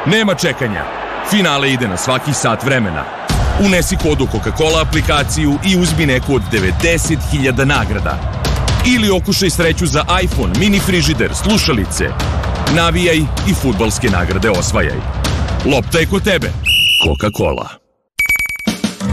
Nema čekanja. Finale ide na svaki sat vremena. Unesi kodu Coca-Cola aplikaciju i uzmi neku od 90.000 nagrada. Ili okušaj sreću za iPhone, mini frižider, slušalice. Navijaj i fudbalske nagrade osvajaj. Lopta je kod tebe. Coca-Cola.